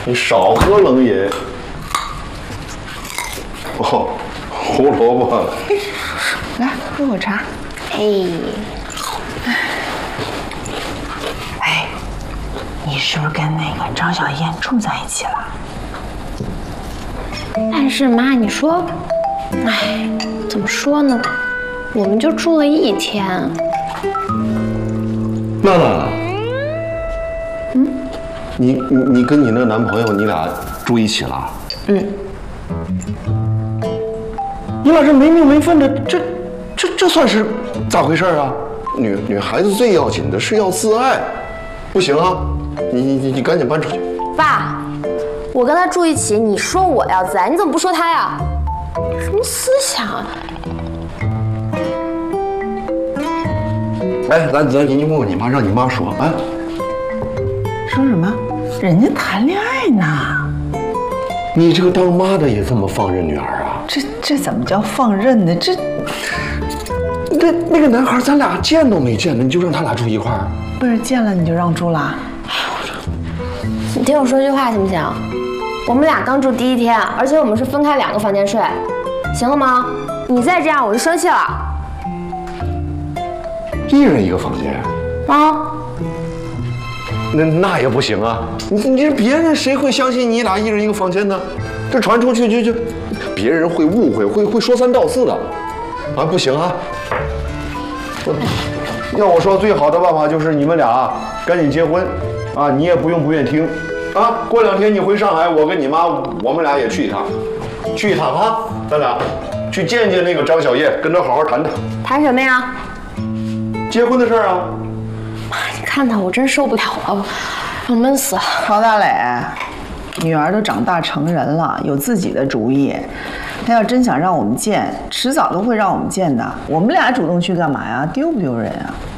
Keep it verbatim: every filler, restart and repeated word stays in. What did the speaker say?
你少喝冷饮。哦，胡萝卜。 来，喝口茶。 嘿， 哎，你是不是跟那个张小燕住在一起了？ 但是妈，你说，哎，怎么说呢？我们就住了一天。 娜娜，嗯，你你你跟你那个男朋友，你俩住一起了？ 嗯。 你俩这没名没分的，这这这算是咋回事啊？女女孩子最要紧的是要自爱，不行啊！你你你你赶紧搬出去。 爸，我跟他住一起，你说我要自爱，你怎么不说他呀？什么思想啊？ 哎，咱咱你问问你妈，让你妈说啊。 说什么？人家谈恋爱呢。 你这个当妈的也这么放任女儿啊？ 这这怎么叫放任呢？这那那个男孩咱俩见都没见呢，你就让他俩住一块儿？ 不是见了你就让住了？ 你听我说句话行不行？我们俩刚住第一天，而且我们是分开两个房间睡，行了吗？你再这样我就生气了。 一人一个房间啊？ 那那也不行啊！你你这别人谁会相信你俩一人一个房间呢？这传出去就就，别人会误会，会会说三道四的，啊不行啊！我要我说最好的办法就是你们俩赶紧结婚，啊你也不用不愿听，啊过两天你回上海，我跟你妈我们俩也去一趟，去一趟啊，咱俩去见见那个张小燕，跟她好好谈谈。 谈什么呀？ 结婚的事儿啊。 妈，你看他，我真受不了了，我闷死了。 曹大磊，女儿都长大成人了，有自己的主意。她要真想让我们见，迟早都会让我们见的。我们俩主动去干嘛呀？丢不丢人啊？